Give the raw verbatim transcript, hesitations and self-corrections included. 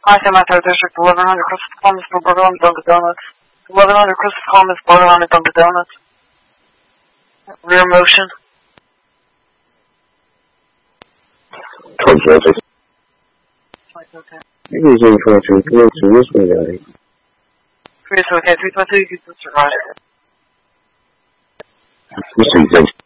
Hi, San Mateo District, eleven hundred Christmas Columbus for Burger on Dunkin' Donuts. eleven hundred Christmas Columbus Burger on Dunkin' Donuts. Rear motion. twenty-four. Maybe it's in front of you. This way, guy. three two, okay, three two two, you can survive. This is